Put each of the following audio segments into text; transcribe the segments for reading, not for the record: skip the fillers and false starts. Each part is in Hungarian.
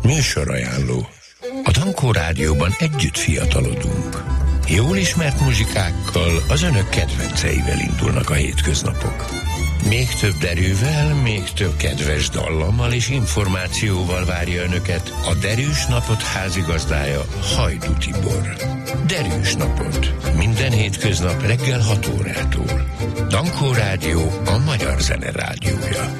Műsorajánló. A Dankó Rádióban együtt fiatalodunk. Jól ismert muzsikákkal, az önök kedvenceivel indulnak a hétköznapok. Még több derűvel, még több kedves dallammal és információval várja önöket a Derűs Napot házigazdája, Hajdú Tibor. Derűs Napot. Minden hétköznap reggel 6 órától. Dankó Rádió, a magyar zene rádiója.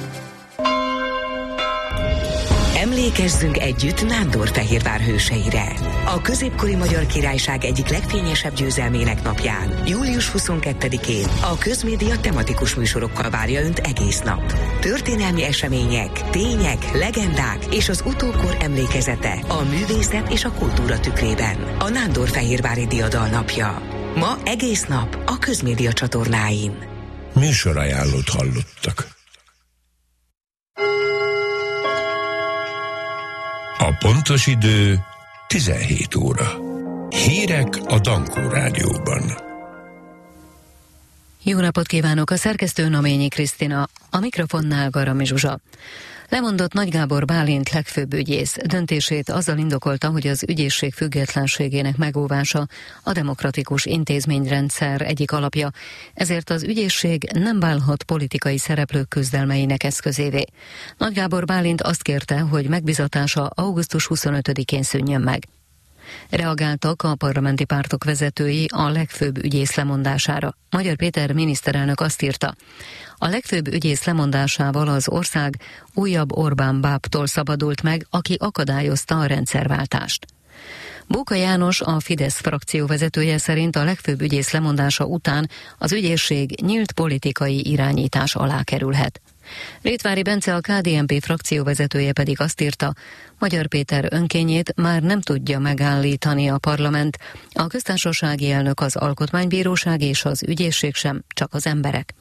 Emlékezzünk együtt Nándorfehérvár hőseire. A középkori Magyar Királyság egyik legfényesebb győzelmének napján, július 22-én a Közmédia tematikus műsorokkal várja Önt egész nap. Történelmi események, tények, legendák és az utókor emlékezete a művészet és a kultúra tükrében. A Nándorfehérvári Diadal napja. Ma egész nap a Közmédia csatornáin. Műsorajánlót hallottak. A pontos idő 17 óra. Hírek a Dankó Rádióban. Jó napot kívánok, a szerkesztő Naményi Krisztina, a mikrofonnál Garami Zsuzsa. Lemondott Nagy Gábor Bálint legfőbb ügyész döntését azzal indokolta, hogy az ügyészség függetlenségének megóvása a demokratikus intézményrendszer egyik alapja, ezért az ügyészség nem válhat politikai szereplők küzdelmeinek eszközévé. Nagy Gábor Bálint azt kérte, hogy megbizatása augusztus 25-én szűnjön meg. Reagáltak a parlamenti pártok vezetői a legfőbb ügyész lemondására. Magyar Péter miniszterelnök azt írta: a legfőbb ügyész lemondásával az ország újabb Orbán bábtól szabadult meg, aki akadályozta a rendszerváltást. Bóka János, a Fidesz frakció vezetője szerint a legfőbb ügyész lemondása után az ügyészség nyílt politikai irányítás alá kerülhet. Rétvári Bence, a KDNP frakció vezetője pedig azt írta, Magyar Péter önkényét már nem tudja megállítani a parlament, a köztársasági elnök, az alkotmánybíróság és az ügyészség sem, csak az emberek.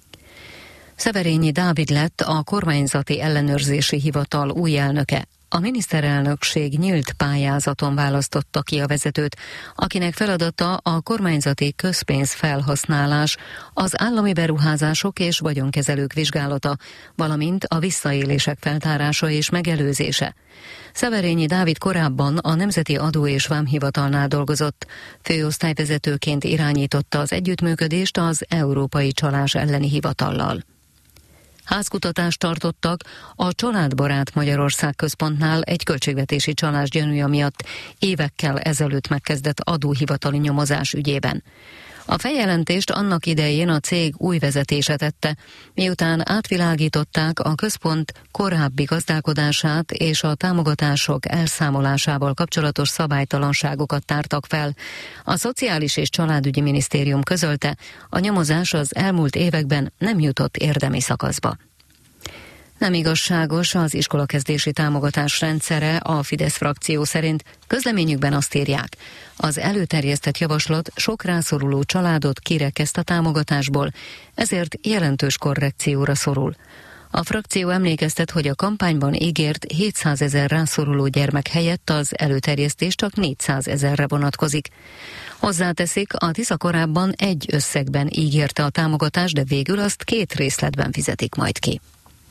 Szeverényi Dávid lett a kormányzati ellenőrzési hivatal új elnöke. A miniszterelnökség nyílt pályázaton választotta ki a vezetőt, akinek feladata a kormányzati közpénzfelhasználás, az állami beruházások és vagyonkezelők vizsgálata, valamint a visszaélések feltárása és megelőzése. Szeverényi Dávid korábban a Nemzeti Adó- és Vámhivatalnál dolgozott, főosztályvezetőként irányította az együttműködést az Európai Csalás elleni hivatallal. Házkutatást tartottak a Családbarát Magyarország központnál egy költségvetési csalás gyanúja miatt évekkel ezelőtt megkezdett adóhivatali nyomozás ügyében. A feljelentést annak idején a cég új vezetése tette, miután átvilágították a központ korábbi gazdálkodását és a támogatások elszámolásával kapcsolatos szabálytalanságokat tártak fel. A Szociális és Családügyi Minisztérium közölte, a nyomozás az elmúlt években nem jutott érdemi szakaszba. Nem igazságos az iskolakezdési támogatás rendszere, a Fidesz frakció szerint. Közleményükben azt írják, az előterjesztett javaslat sok rászoruló családot kirekeszt a támogatásból, ezért jelentős korrekcióra szorul. A frakció emlékeztet, hogy a kampányban ígért 700 000 rászoruló gyermek helyett az előterjesztés csak 400 000-re vonatkozik. Hozzáteszik, a Tisza korábban egy összegben ígérte a támogatást, de végül azt 2 részletben fizetik majd ki.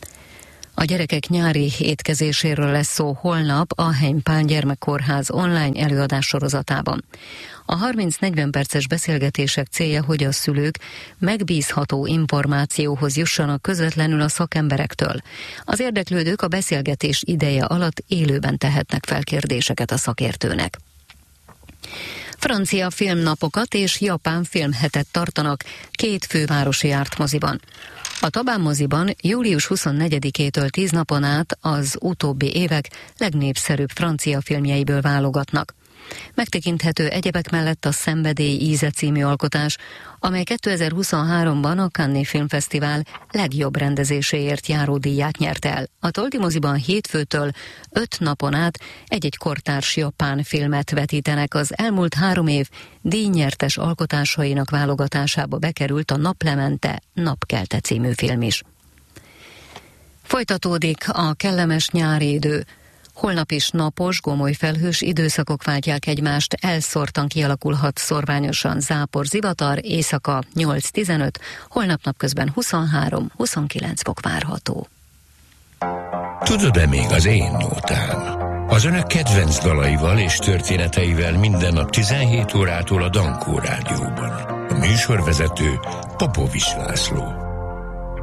A gyerekek nyári étkezéséről lesz szó holnap a Heimpál Gyermekkórház online előadás sorozatában. A 30-40 perces beszélgetések célja, hogy a szülők megbízható információhoz jussanak közvetlenül a szakemberektől. Az érdeklődők a beszélgetés ideje alatt élőben tehetnek fel kérdéseket a szakértőnek. Francia filmnapokat és japán filmhetet tartanak 2 fővárosi ártmoziban. A Tabán moziban július 24-től 10 napon át az utóbbi évek legnépszerűbb francia filmjeiből válogatnak. Megtekinthető egyebek mellett a Szenvedély íze című alkotás, amely 2023-ban a Cannes Filmfesztivál legjobb rendezéséért járó díját nyert el. A Toldi moziban hétfőtől 5 napon át egy-egy kortárs japán filmet vetítenek. Az elmúlt 3 év díjnyertes alkotásainak válogatásába bekerült a Naplemente, Napkelte című film is. Folytatódik a kellemes nyári idő. Holnap is napos, gomoly felhős időszakok váltják egymást, elszórtan kialakulhat szorványosan zápor, zivatar, éjszaka 8-15, holnap napközben 23-29 fok várható. Tudod-e még az én nótám? Az önök kedvenc dalaival és történeteivel minden nap 17 órától a Dankó Rádióban. A műsorvezető Popovics László.